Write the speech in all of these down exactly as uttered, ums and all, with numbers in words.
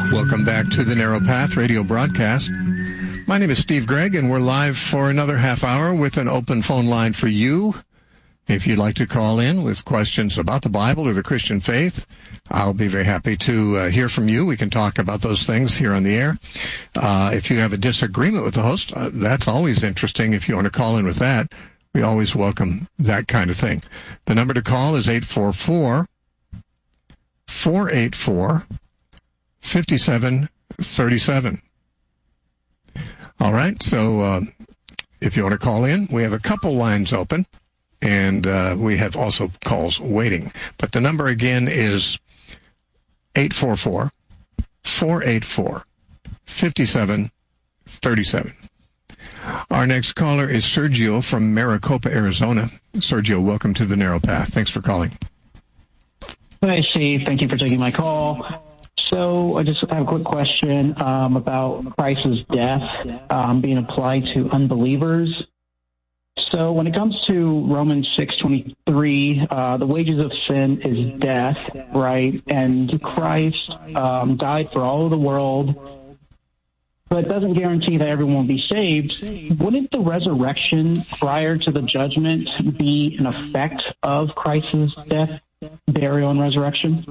Welcome back to the Narrow Path radio broadcast. My name is Steve Gregg, and we're live for another half hour with an open phone line for you. If you'd like to call in with questions about the Bible or the Christian faith, I'll be very happy to uh, hear from you. We can talk about those things here on the air. Uh, if you have a disagreement with the host, uh, that's always interesting. If you want to call in with that, we always welcome that kind of thing. The number to call is eight four four, four eight four, five seven three seven. All right, so uh, if you want to call in, we have a couple lines open, and uh, we have also calls waiting. But the number again is eight four four, four eight four, five seven three seven. Our next caller is Sergio from Maricopa, Arizona. Sergio, welcome to the Narrow Path. Thanks for calling. Hi, Steve. Thank you for taking my call. So I just have a quick question um, about Christ's death um, being applied to unbelievers. So when it comes to Romans six twenty-three, uh, the wages of sin is death, right? And Christ um, died for all of the world, but it doesn't guarantee that everyone will be saved. Wouldn't the resurrection prior to the judgment be an effect of Christ's death, burial, and resurrection?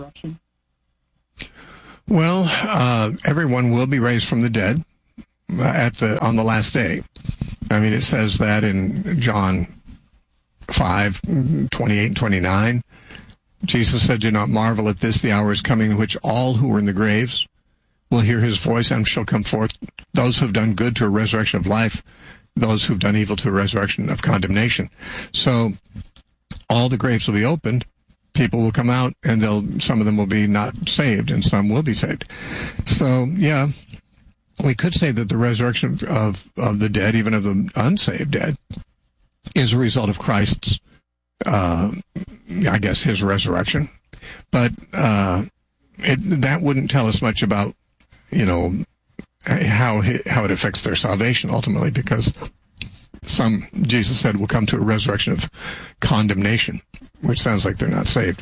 Well, uh, everyone will be raised from the dead at the on the last day. I mean, it says that in John five, twenty-eight and twenty-nine. Jesus said, "Do not marvel at this, the hour is coming in which all who are in the graves will hear his voice and shall come forth, those who have done good to a resurrection of life, those who have done evil to a resurrection of condemnation." So all the graves will be opened. People will come out, and they'll some of them will be not saved, and some will be saved. So, yeah, we could say that the resurrection of, of the dead, even of the unsaved dead, is a result of Christ's, uh, I guess, his resurrection. But uh, it, that wouldn't tell us much about, you know, how how it affects their salvation ultimately, because some, Jesus said, will come to a resurrection of condemnation, which sounds like they're not saved.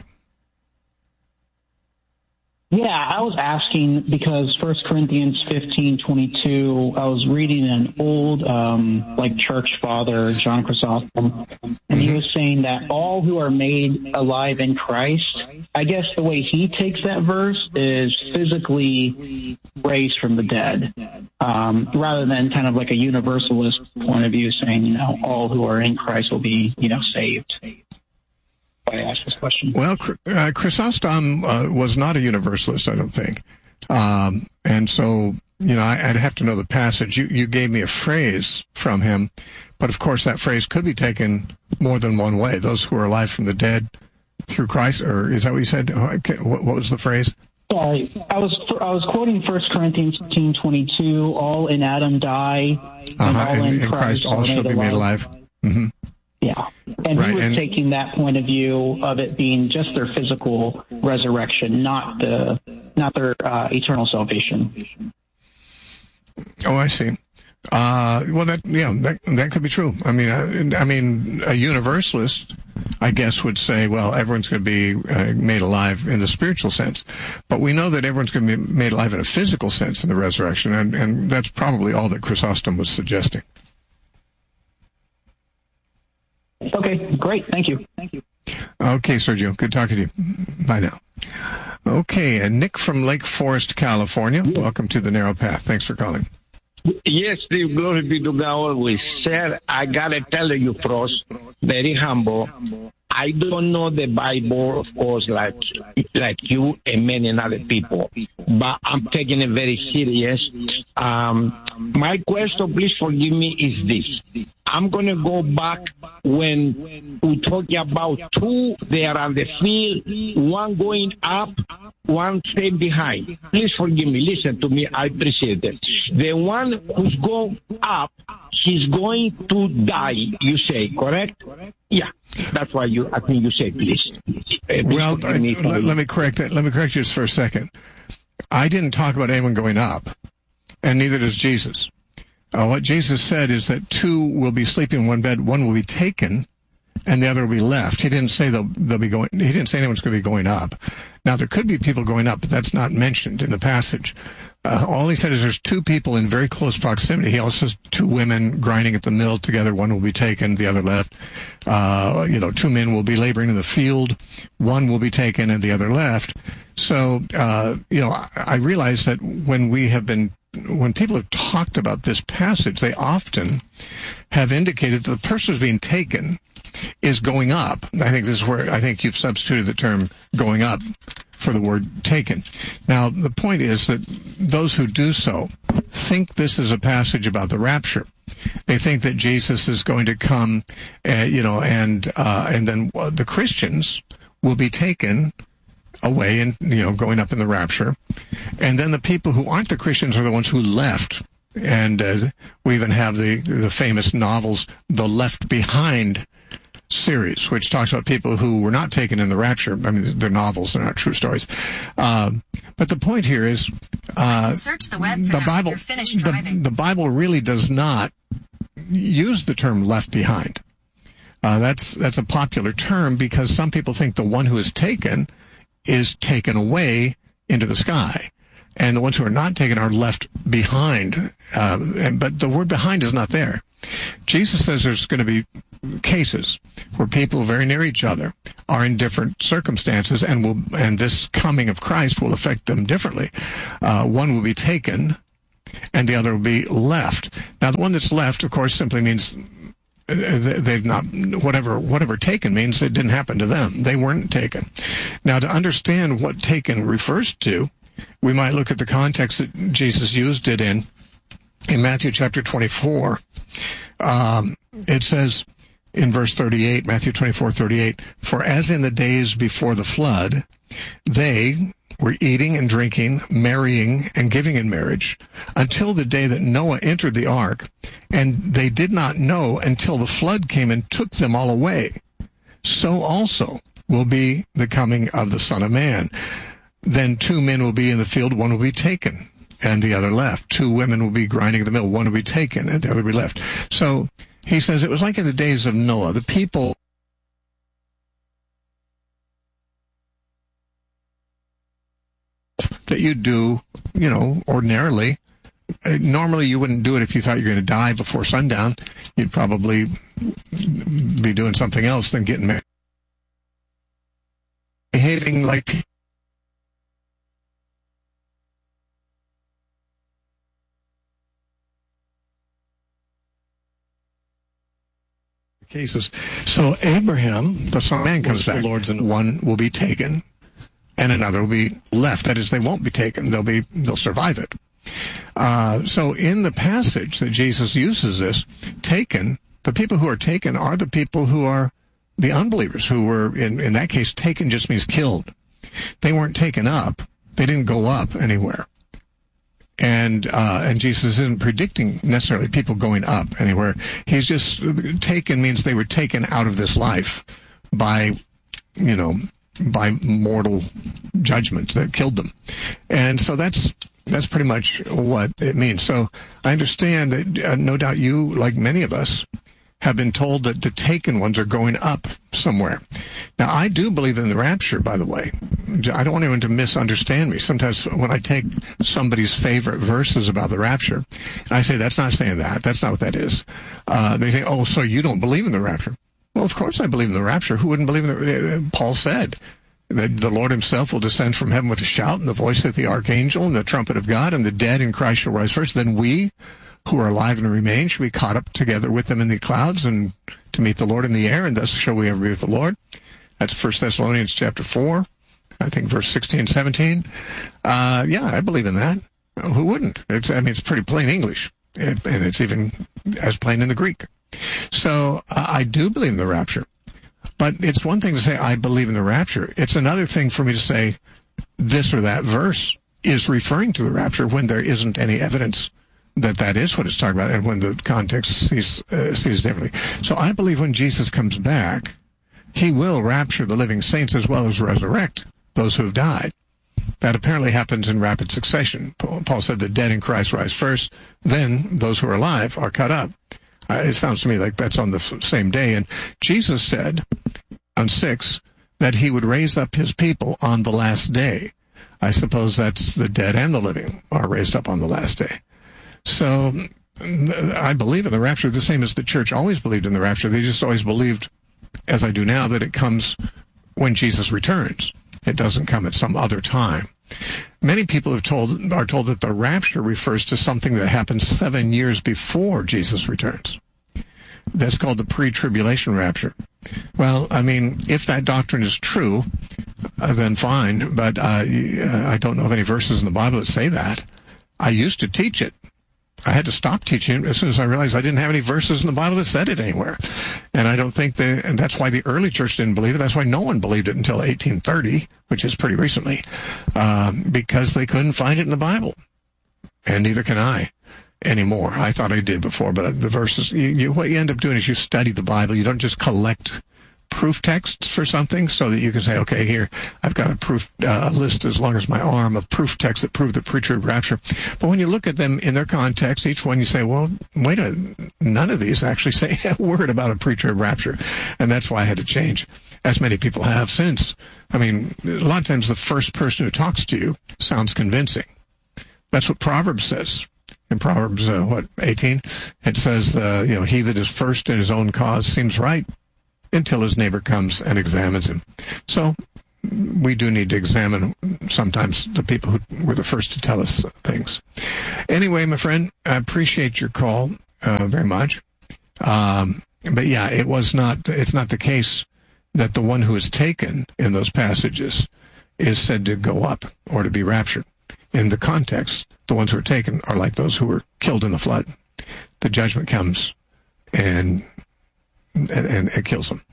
Yeah, I was asking because First Corinthians fifteen twenty-two, I was reading an old, um, like, church father, John Chrysostom, and he was saying that all who are made alive in Christ, I guess the way he takes that verse is physically raised from the dead, um, rather than kind of like a universalist point of view saying, you know, all who are in Christ will be, you know, saved. I asked this question. Well, uh, Chrysostom uh, was not a universalist, I don't think. Um, and so, you know, I, I'd have to know the passage. You, you gave me a phrase from him, but of course that phrase could be taken more than one way. Those who are alive from the dead through Christ, or is that what you said? Okay, what, what was the phrase? Sorry, I was I was quoting First Corinthians fifteen twenty-two. All in Adam die, and uh-huh, all and, in and Christ, Christ all shall be made alive. Mm-hmm. Yeah, and right, he was and, taking that point of view of it being just their physical resurrection, not the not their uh, eternal salvation. Oh, I see. Uh, well, that yeah, that that could be true. I mean, I, I mean, a universalist, I guess, would say, well, everyone's going to be uh, made alive in the spiritual sense, but we know that everyone's going to be made alive in a physical sense in the resurrection, and, and that's probably all that Chrysostom was suggesting. Okay, great. Thank you. Thank you. Okay, Sergio. Good talking to you. Bye now. Okay, and Nick from Lake Forest, California. Yes. Welcome to the Narrow Path. Thanks for calling. Yes, Steve. Glory be to God always. Sir, I got to tell you, Frost, very humble. I don't know the Bible, of course, like like you and many other people, but I'm taking it very serious. Um, my question, please forgive me, is this. I'm going to go back when we talk about two there on the field, one going up, one staying behind. Please forgive me. Listen to me. I appreciate it. The one who's going up, he's going to die, you say, correct? Yeah, that's why you. I think you say, please. Uh, well, I, let, let me correct that. Let me correct you just for a second. I didn't talk about anyone going up, and neither does Jesus. Uh, what Jesus said is that two will be sleeping in one bed, one will be taken, and the other will be left. He didn't say they'll, they'll be going, he didn't say anyone's going to be going up. Now, there could be people going up, but that's not mentioned in the passage. Uh, all he said is there's two people in very close proximity. He also says two women grinding at the mill together. One will be taken, the other left. Uh, you know, two men will be laboring in the field. One will be taken and the other left. So, uh, you know, I, I realize that when we have been, when people have talked about this passage, they often have indicated that the person who's being taken is going up. I think this is where, I think you've substituted the term going up for the word taken. Now, the point is that those who do so think this is a passage about the rapture. They think that Jesus is going to come, uh, you know, and uh, and then uh, the Christians will be taken away and, you know, going up in the rapture. And then the people who aren't the Christians are the ones who left. And uh, we even have the, the famous novels, The Left Behind series, which talks about people who were not taken in the rapture. I mean, they're novels, they're not true stories. Uh, but the point here is, uh, search the web for the Bible. You're finished driving. The, the Bible really does not use the term "left behind." Uh, that's that's a popular term because some people think the one who is taken is taken away into the sky, and the ones who are not taken are left behind. Uh, and, but the word "behind" is not there. Jesus says there's going to be cases where people very near each other are in different circumstances, and will and this coming of Christ will affect them differently. Uh, one will be taken, and the other will be left. Now, the one that's left, of course, simply means they've not whatever whatever taken means it didn't happen to them. They weren't taken. Now, to understand what taken refers to, we might look at the context that Jesus used it in. In Matthew chapter twenty-four, um, it says in verse thirty-eight, Matthew twenty-four, thirty-eight, "For as in the days before the flood, they were eating and drinking, marrying and giving in marriage, until the day that Noah entered the ark, and they did not know until the flood came and took them all away. So also will be the coming of the Son of Man. Then two men will be in the field, one will be taken, and the other left. Two women will be grinding at the mill, one will be taken, and the other will be left." So he says it was like in the days of Noah. The people that you do, you know, ordinarily. Normally you wouldn't do it if you thought you were going to die before sundown. You'd probably be doing something else than getting married. Behaving like cases. So Abraham, the Son of Man, comes back. One will be taken, and another will be left. That is, they won't be taken. They'll be. They'll survive it. Uh, so in the passage that Jesus uses this, taken, the people who are taken are the people who are the unbelievers, who were, in, in that case, taken just means killed. They weren't taken up. They didn't go up anywhere. And uh, and Jesus isn't predicting necessarily people going up anywhere. He's just, taken means they were taken out of this life by, you know, by mortal judgment that killed them. And so that's that's pretty much what it means. So I understand that uh, no doubt you, like many of us, have been told that the taken ones are going up somewhere. Now, I do believe in the rapture, by the way. I don't want anyone to misunderstand me. Sometimes when I take somebody's favorite verses about the rapture, and I say, that's not saying that. That's not what that is. Uh, they say, oh, so you don't believe in the rapture. Well, of course I believe in the rapture. Who wouldn't believe in the... Paul said that the Lord himself will descend from heaven with a shout and the voice of the archangel and the trumpet of God, and the dead in Christ shall rise first. Then we who are alive and remain shall be caught up together with them in the clouds and to meet the Lord in the air, and thus shall we ever be with the Lord. That's First Thessalonians chapter four, I think verse sixteen, seventeen. Uh, yeah, I believe in that. Who wouldn't? It's, I mean, it's pretty plain English, and it's even as plain in the Greek. So uh, I do believe in the rapture. But it's one thing to say, I believe in the rapture. It's another thing for me to say this or that verse is referring to the rapture when there isn't any evidence that that is what it's talking about, and when the context sees, uh, sees differently. So I believe when Jesus comes back, he will rapture the living saints as well as resurrect those who have died. That apparently happens in rapid succession. Paul said the dead in Christ rise first, then those who are alive are cut up. Uh, it sounds to me like that's on the f- same day. And Jesus said on six that he would raise up his people on the last day. I suppose that's the dead and the living are raised up on the last day. So I believe in the rapture the same as the church always believed in the rapture. They just always believed, as I do now, that it comes when Jesus returns. It doesn't come at some other time. Many people have told are told that the rapture refers to something that happens seven years before Jesus returns. That's called the pre-tribulation rapture. Well, I mean, if that doctrine is true, uh, then fine, but uh, I don't know of any verses in the Bible that say that. I used to teach it. I had to stop teaching it as soon as I realized I didn't have any verses in the Bible that said it anywhere. And I don't think that, and that's why the early church didn't believe it. That's why no one believed it until eighteen thirty, which is pretty recently, um, because they couldn't find it in the Bible. And neither can I anymore. I thought I did before, but the verses, you, you, what you end up doing is you study the Bible. You don't just collect proof texts for something so that you can say, okay, here, I've got a proof uh, list as long as my arm of proof texts that prove the pre-trib rapture. But when you look at them in their context, each one you say, well, wait a minute, none of these actually say a word about a pre-trib rapture. And that's why I had to change, as many people have since. I mean, a lot of times the first person who talks to you sounds convincing. That's what Proverbs says. In Proverbs, uh, what, eighteen? It says, uh, you know, he that is first in his own cause seems right until his neighbor comes and examines him. So we do need to examine sometimes the people who were the first to tell us things. Anyway, my friend, I appreciate your call uh, very much. Um, but yeah, it was not, it's not the case that the one who is taken in those passages is said to go up or to be raptured. In the context, the ones who are taken are like those who were killed in the flood. The judgment comes and and, and it kills them.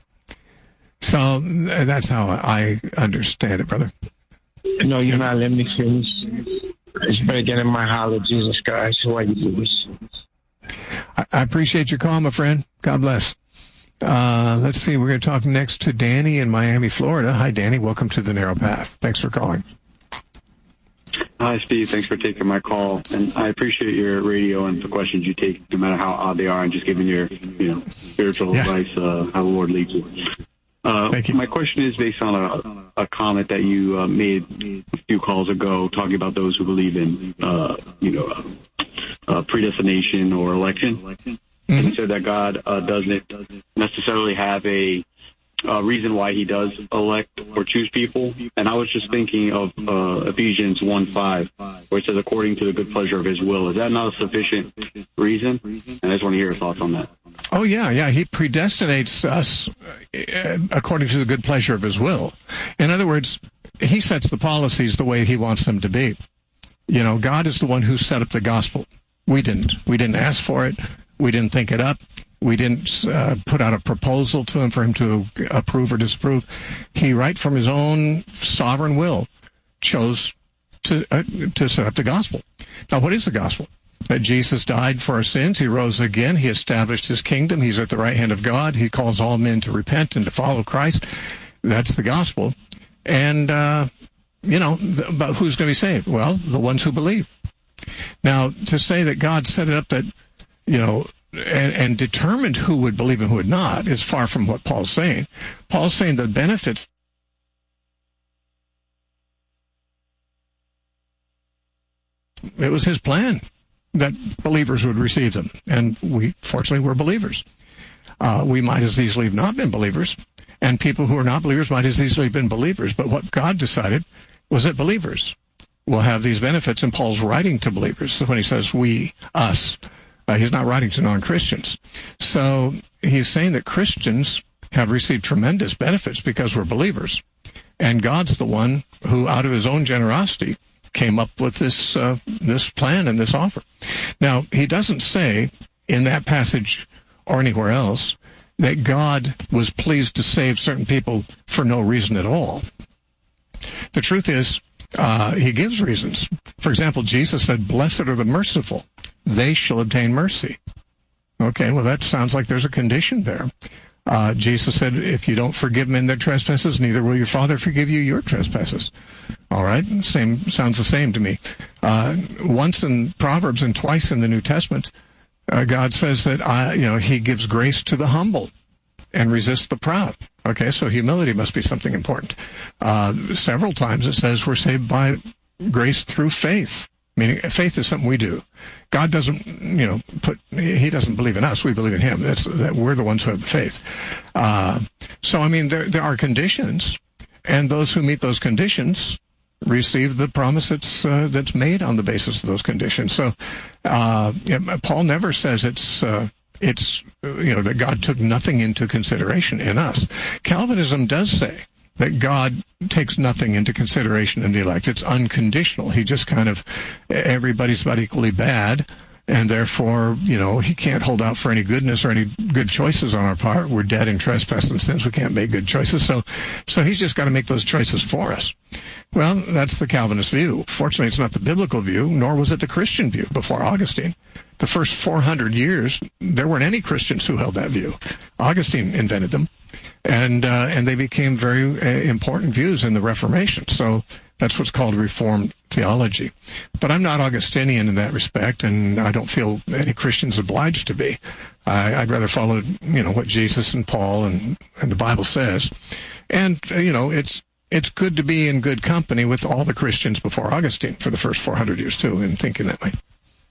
So that's how I understand it, brother. No, you're not letting me finish. It's better get in my holler, Jesus Christ. Why you do this? I, I appreciate your call, my friend. God bless. Uh, let's see. We're going to talk next to Danny in Miami, Florida. Hi, Danny. Welcome to The Narrow Path. Thanks for calling. Hi, Steve. Thanks for taking my call. And I appreciate your radio and the questions you take, no matter how odd they are, and just giving your, you know, spiritual yeah. advice, uh, how the Lord leads you. Uh, Thank you. My question is based on a, a comment that you uh, made a few calls ago, talking about those who believe in, uh, you know, uh, uh, predestination or election. Mm-hmm. And you said that God uh, doesn't necessarily have a Uh, reason why he does elect or choose people. And I was just thinking of uh, Ephesians one five, where it says, according to the good pleasure of his will. Is that not a sufficient reason? And I just want to hear your thoughts on that. Oh, yeah, yeah. He predestinates us uh, according to the good pleasure of his will. In other words, he sets the policies the way he wants them to be. You know, God is the one who set up the gospel. We didn't. We didn't ask for it. We didn't think it up. We didn't uh, put out a proposal to him for him to approve or disapprove. He, right from his own sovereign will, chose to uh, to set up the gospel. Now, what is the gospel? That Jesus died for our sins. He rose again. He established his kingdom. He's at the right hand of God. He calls all men to repent and to follow Christ. That's the gospel. And, uh, you know, th- but who's going to be saved? Well, the ones who believe. Now, to say that God set it up that, you know, And, and determined who would believe and who would not is far from what Paul's saying. Paul's saying the benefit it was his plan that believers would receive them. And we, fortunately, were believers. Uh, we might as easily have not been believers, and people who are not believers might as easily have been believers. But what God decided was that believers will have these benefits, and Paul's writing to believers. So when he says we, us, Uh, he's not writing to non-Christians. So he's saying that Christians have received tremendous benefits because we're believers. And God's the one who, out of his own generosity, came up with this uh, this plan and this offer. Now, he doesn't say in that passage or anywhere else that God was pleased to save certain people for no reason at all. The truth is, uh, he gives reasons. For example, Jesus said, "Blessed are the merciful. They shall obtain mercy." Okay, well, that sounds like there's a condition there. Uh, Jesus said, if you don't forgive men their trespasses, neither will your Father forgive you your trespasses. All right, same sounds the same to me. Uh, once in Proverbs and twice in the New Testament, Uh, God says that, I, you know, he gives grace to the humble and resists the proud. Okay, so humility must be something important. Uh, several times it says we're saved by grace through faith, meaning faith is something we do. God doesn't, you know, put, he doesn't believe in us, we believe in him. That's, that we're the ones who have the faith. Uh, so, I mean, there, there are conditions, and those who meet those conditions receive the promise that's, uh, that's made on the basis of those conditions. So, uh, Paul never says it's, uh, it's, you know, that God took nothing into consideration in us. Calvinism does say that God takes nothing into consideration in the elect. It's unconditional. He just kind of, everybody's about equally bad, and therefore, you know, he can't hold out for any goodness or any good choices on our part. We're dead in trespass and sins. We can't make good choices. So, so he's just got to make those choices for us. Well, that's the Calvinist view. Fortunately, it's not the biblical view, nor was it the Christian view before Augustine. The first four hundred years, there weren't any Christians who held that view. Augustine invented them, and uh, and they became very uh, important views in the Reformation. So that's what's called Reformed theology. But I'm not Augustinian in that respect, and I don't feel any Christian's obliged to be. I, I'd rather follow, you know, what Jesus and Paul and, and the Bible says. And, uh, you know, it's it's good to be in good company with all the Christians before Augustine for the first four hundred years, too, in thinking that way.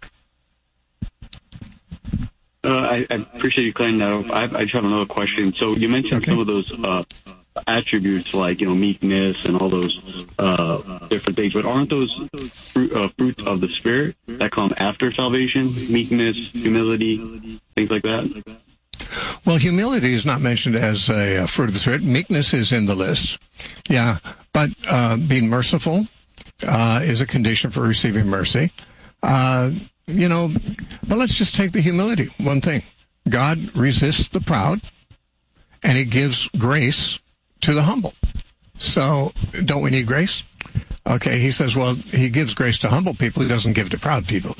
Uh, I, I appreciate you clearing that up. I, I just have another question. So you mentioned okay. some of those uh, attributes like, you know, meekness and all those uh, different things, but aren't those fruit, uh, fruits of the Spirit that come after salvation? Meekness, humility, things like that? Well, humility is not mentioned as a, a fruit of the Spirit. Meekness is in the list. Yeah, but uh, being merciful uh, is a condition for receiving mercy. Uh You know, but let's just take the humility. One thing, God resists the proud, and he gives grace to the humble. So don't we need grace? Okay, he says, well, he gives grace to humble people. He doesn't give to proud people.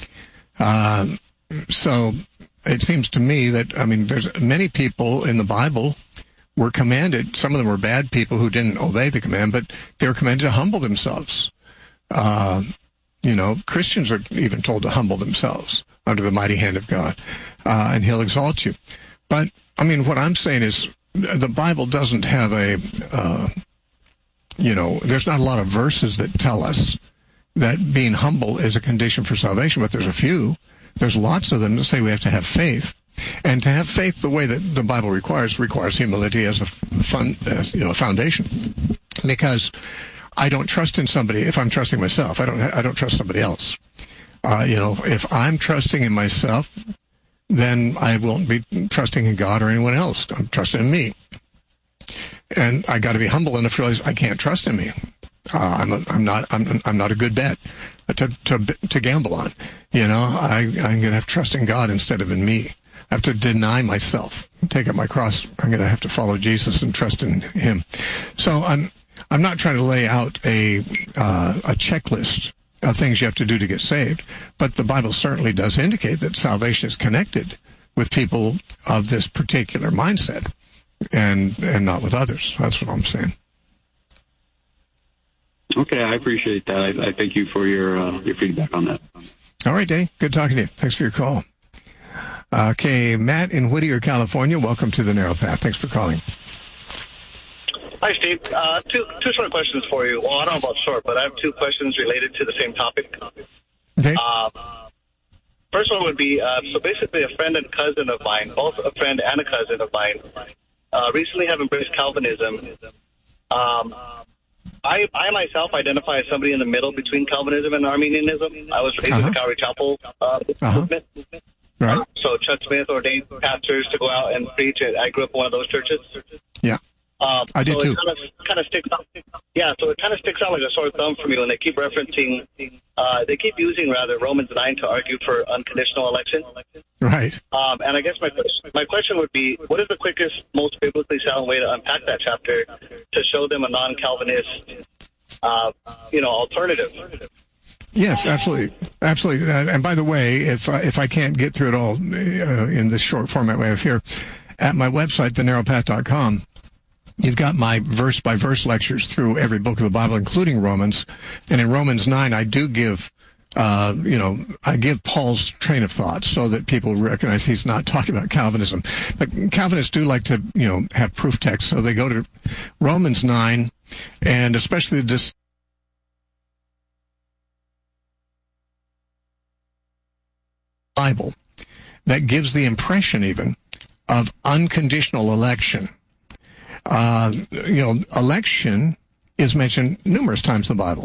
Uh, so it seems to me that, I mean, there's many people in the Bible were commanded, some of them were bad people who didn't obey the command, but they were commanded to humble themselves. Uh You know, Christians are even told to humble themselves under the mighty hand of God, uh, and he'll exalt you. But, I mean, what I'm saying is the Bible doesn't have a, uh, you know, there's not a lot of verses that tell us that being humble is a condition for salvation, but there's a few. There's lots of them that say we have to have faith. And to have faith the way that the Bible requires, requires humility as a fun, as, you know, a foundation. Because I don't trust in somebody if I'm trusting myself. I don't. I don't trust somebody else. Uh, you know, if I'm trusting in myself, then I won't be trusting in God or anyone else. I'm trusting in me, and I got to be humble enough to realize I can't trust in me. Uh, I'm. A, I'm not. I'm. I'm not a good bet to to to gamble on. You know, I I'm going to have to trust in God instead of in me. I have to deny myself, take up my cross. I'm going to have to follow Jesus and trust in him. So I'm. I'm not trying to lay out a uh, a checklist of things you have to do to get saved, but the Bible certainly does indicate that salvation is connected with people of this particular mindset, and and not with others. That's what I'm saying. Okay, I appreciate that. I, I thank you for your uh, your feedback on that. All right, Dave. Good talking to you. Thanks for your call. Okay, Matt in Whittier, California. Welcome to the Narrow Path. Thanks for calling. Hi, Steve. Uh, two two short questions for you. Well, I don't know about short, but I have two questions related to the same topic. Okay. Uh, first one would be, uh, so basically a friend and cousin of mine, both a friend and a cousin of mine, uh, recently have embraced Calvinism. Um, I, I myself identify as somebody in the middle between Calvinism and Arminianism. I was raised uh-huh. in the Calvary Chapel uh, uh-huh. movement. Right. Uh, so Chuck Smith ordained pastors to go out and preach. I grew up in one of those churches. Yeah. Um, I did so too. It kind of, kind of sticks out. Yeah, so it kind of sticks out like a sore thumb for me when they keep referencing, uh, they keep using rather Romans nine to argue for unconditional election. Right. Um, and I guess my my question would be, what is the quickest, most biblically sound way to unpack that chapter to show them a non-Calvinist, uh, you know, alternative? Yes, absolutely, absolutely. Uh, and by the way, if uh, if I can't get through it all uh, in this short format way of here, at my website, the narrow path dot com. You've got my verse-by-verse lectures through every book of the Bible, including Romans. And in Romans nine, I do give uh, you know, I give Paul's train of thought so that people recognize he's not talking about Calvinism. But Calvinists do like to, you know, have proof texts, so they go to Romans nine, and especially the Bible that gives the impression even of unconditional election. Uh, you know, election is mentioned numerous times in the Bible,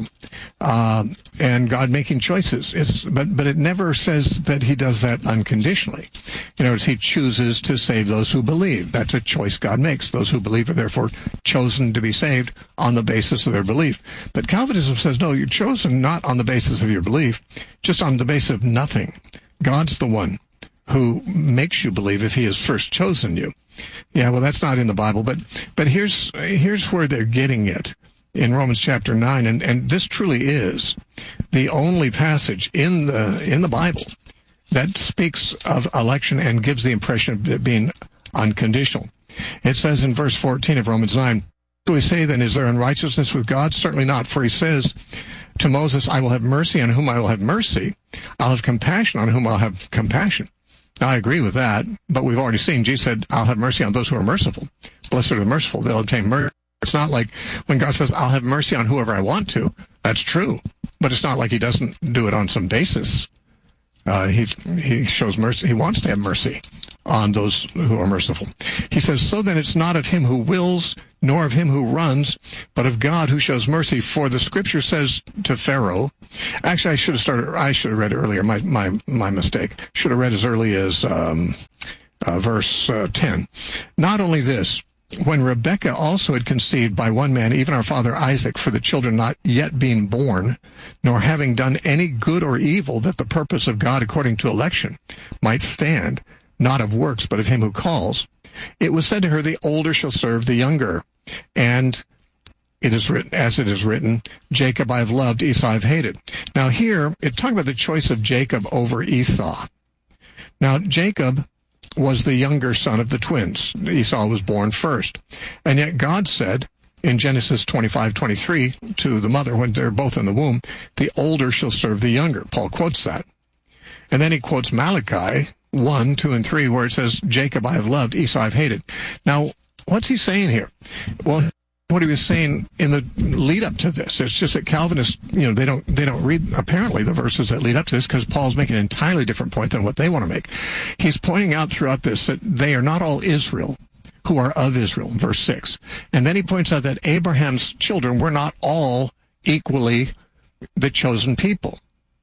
uh, and God making choices. It's, but but it never says that he does that unconditionally. In other words, he chooses to save those who believe. That's a choice God makes. Those who believe are therefore chosen to be saved on the basis of their belief. But Calvinism says, no, you're chosen not on the basis of your belief, just on the basis of nothing. God's the one who makes you believe if he has first chosen you. Yeah, well, that's not in the Bible, but but here's here's where they're getting it in Romans chapter nine, and, and this truly is the only passage in the in the Bible that speaks of election and gives the impression of it being unconditional. It says in verse fourteen of Romans nine, do we say then, is there unrighteousness with God? Certainly not, for he says to Moses, I will have mercy on whom I will have mercy. I'll have compassion on whom I'll have compassion. Now, I agree with that, but we've already seen Jesus said, I'll have mercy on those who are merciful. Blessed are the merciful, they'll obtain mercy. It's not like when God says, I'll have mercy on whoever I want to. That's true, but it's not like he doesn't do it on some basis. Uh, he, he shows mercy. He wants to have mercy on those who are merciful. He says, so then it's not of him who wills, nor of him who runs, but of God who shows mercy. For the scripture says to Pharaoh, actually, I should have started, I should have read it earlier, my, my, my mistake. Should have read as early as, um, uh, verse uh, ten. Not only this, when Rebekah also had conceived by one man, even our father Isaac, for the children not yet being born, nor having done any good or evil, that the purpose of God according to election might stand, not of works, but of him who calls, it was said to her, the older shall serve the younger. And it is written, as it is written, Jacob I have loved, Esau I have hated. Now here, it's talking about the choice of Jacob over Esau. Now, Jacob was the younger son of the twins. Esau was born first. And yet God said in Genesis twenty-five twenty-three to the mother when they're both in the womb, the older shall serve the younger. Paul quotes that. And then he quotes Malachi one, two, and three, where it says, Jacob I have loved, Esau I have hated. Now, what's he saying here? Well, what he was saying in the lead up to this, it's just that Calvinists, you know, they don't they don't read apparently the verses that lead up to this, because Paul's making an entirely different point than what they want to make. He's pointing out throughout this that they are not all Israel who are of Israel, verse six. And then he points out that Abraham's children were not all equally the chosen people.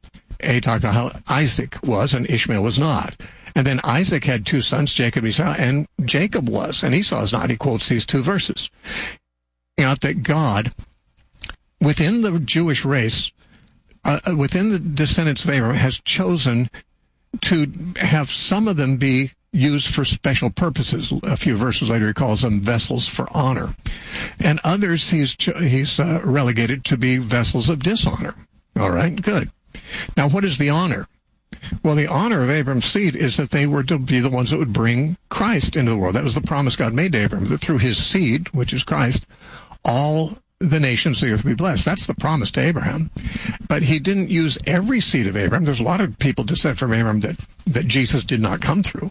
He talked about how Isaac was and Ishmael was not. And then Isaac had two sons, Jacob and Esau, and Jacob was, and Esau is not. He quotes these two verses. Out that God, within the Jewish race, uh, within the descendants of Abraham, has chosen to have some of them be used for special purposes. A few verses later, he calls them vessels for honor. And others he's, he's uh, relegated to be vessels of dishonor. All right, good. Now, what is the honor? Well, the honor of Abraham's seed is that they were to be the ones that would bring Christ into the world. That was the promise God made to Abraham, that through his seed, which is Christ, all the nations of the earth will be blessed. That's the promise to Abraham. But he didn't use every seed of Abraham. There's a lot of people descended from Abraham that, that Jesus did not come through.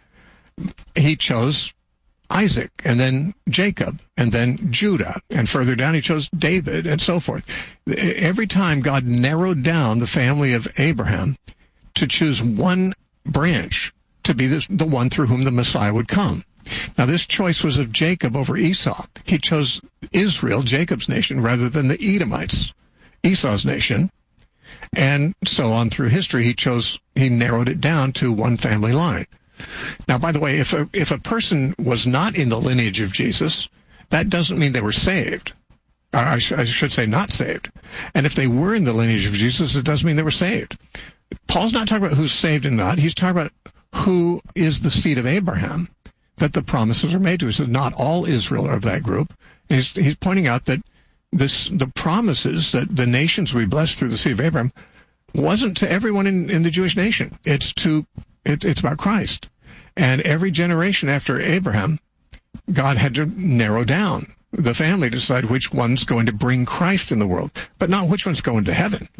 He chose Isaac, and then Jacob, and then Judah, and further down he chose David, and so forth. Every time God narrowed down the family of Abraham to choose one branch to be this, the one through whom the Messiah would come. Now, this choice was of Jacob over Esau. He chose Israel, Jacob's nation, rather than the Edomites, Esau's nation. And so on through history, he chose, he narrowed it down to one family line. Now, by the way, if a, if a person was not in the lineage of Jesus, that doesn't mean they were saved. I, sh- I should say not saved. And if they were in the lineage of Jesus, it doesn't mean they were saved. Paul's not talking about who's saved and not. He's talking about who is the seed of Abraham that the promises are made to. He says not all Israel are of that group. And he's, he's pointing out that this the promises that the nations will be blessed through the seed of Abraham wasn't to everyone in, in the Jewish nation. It's to it, it's about Christ. And every generation after Abraham, God had to narrow down the family to decide which one's going to bring Christ in the world, but not which one's going to heaven.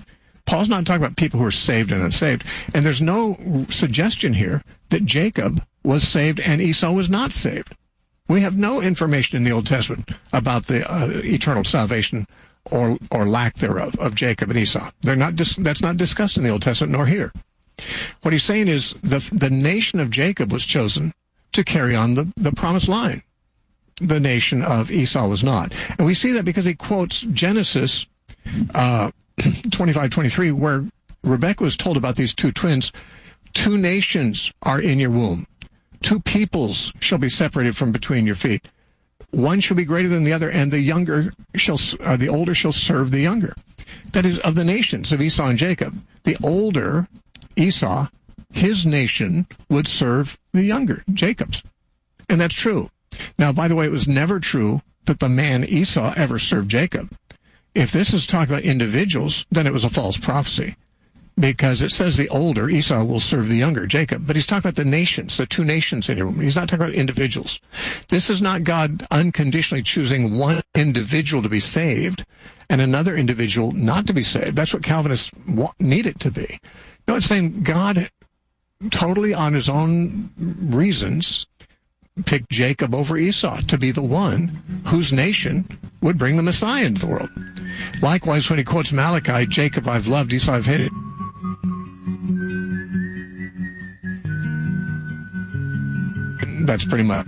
Paul's not talking about people who are saved and unsaved. And there's no suggestion here that Jacob was saved and Esau was not saved. We have no information in the Old Testament about the uh, eternal salvation or or lack thereof of Jacob and Esau. They're not dis- that's not discussed in the Old Testament nor here. What he's saying is the the nation of Jacob was chosen to carry on the, the promised line. The nation of Esau was not. And we see that because he quotes Genesis uh, twenty-five twenty-three, where Rebekah was told about these two twins. Two nations are in your womb. Two peoples shall be separated from between your feet. One shall be greater than the other, and the younger shall, uh, the older shall serve the younger. That is, of the nations of Esau and Jacob, the older Esau, his nation would serve the younger, Jacob's. And that's true. Now, by the way, it was never true that the man Esau ever served Jacob. If this is talking about individuals, then it was a false prophecy, because it says the older Esau will serve the younger, Jacob. But he's talking about the nations, the two nations in your womb. He's not talking about individuals. This is not God unconditionally choosing one individual to be saved and another individual not to be saved. That's what Calvinists want, need it to be. No, it's saying God, totally on his own reasons, picked Jacob over Esau to be the one whose nation would bring the Messiah into the world. Likewise, when he quotes Malachi, Jacob I've loved, Esau I've hated. That's pretty much.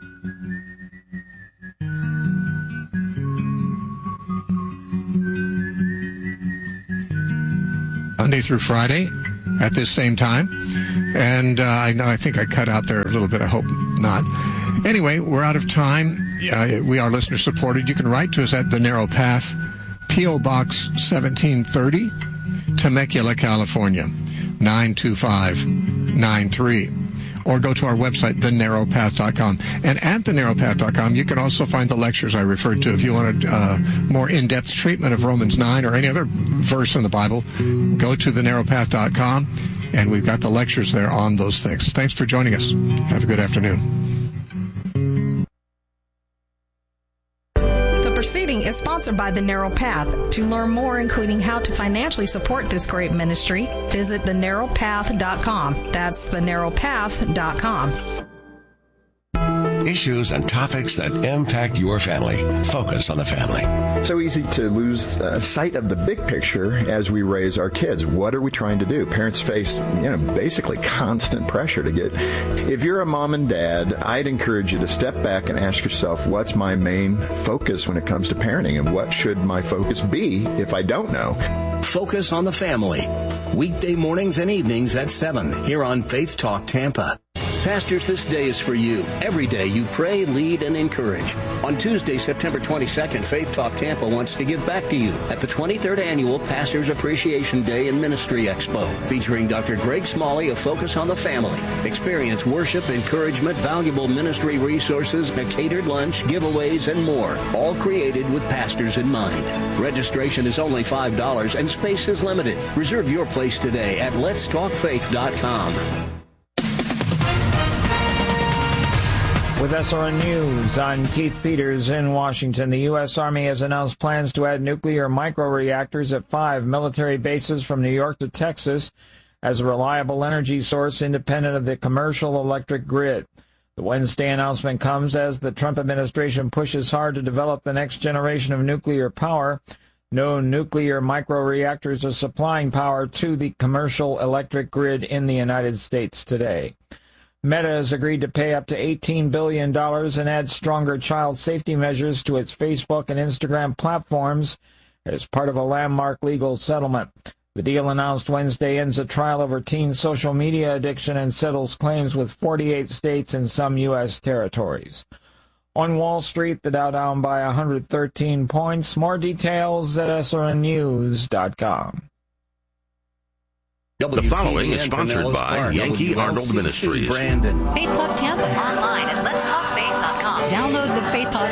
Monday through Friday at this same time. And uh, I know I think I cut out there a little bit. I hope not. Anyway, we're out of time. Uh, we are listener supported. You can write to us at The Narrow Path, P O. Box seventeen thirty, Temecula, California, nine two five nine three. Or go to our website, the narrow path dot com. And at the narrow path dot com, you can also find the lectures I referred to. If you want a uh, more in-depth treatment of Romans nine or any other verse in the Bible, go to the narrow path dot com, and we've got the lectures there on those things. Thanks for joining us. Have a good afternoon. The proceeding is sponsored by The Narrow Path. To learn more, including how to financially support this great ministry, visit the narrow path dot com. That's the narrow path dot com. Issues and topics that impact your family. Focus on the family. So easy to lose uh, sight of the big picture as we raise our kids. What are we trying to do? Parents face, you know, basically constant pressure to get. If you're a mom and dad, I'd encourage you to step back and ask yourself, what's my main focus when it comes to parenting, and what should my focus be if I don't know? Focus on the family. Weekday mornings and evenings at seven here on Faith Talk Tampa. Pastors, this day is for you. Every day you pray, lead, and encourage. On Tuesday, September twenty-second, Faith Talk Tampa wants to give back to you at the twenty-third Annual Pastors Appreciation Day and Ministry Expo, featuring Doctor Greg Smalley of Focus on the Family. Experience worship, encouragement, valuable ministry resources, a catered lunch, giveaways, and more, all created with pastors in mind. Registration is only five dollars and space is limited. Reserve your place today at lets talk faith dot com. With S R N News, I'm Keith Peters in Washington. The U S. Army has announced plans to add nuclear microreactors at five military bases from New York to Texas as a reliable energy source independent of the commercial electric grid. The Wednesday announcement comes as the Trump administration pushes hard to develop the next generation of nuclear power. No nuclear microreactors are supplying power to the commercial electric grid in the United States today. Meta has agreed to pay up to eighteen billion dollars and add stronger child safety measures to its Facebook and Instagram platforms as part of a landmark legal settlement. The deal announced Wednesday ends a trial over teen social media addiction and settles claims with forty-eight states and some U S territories. On Wall Street, the Dow down by one hundred thirteen points. More details at S R N news dot com. The following is sponsored by Yankee Arnold Ministries. Faith Talk Tampa online at lets talk faith dot com. Download the Faith Talk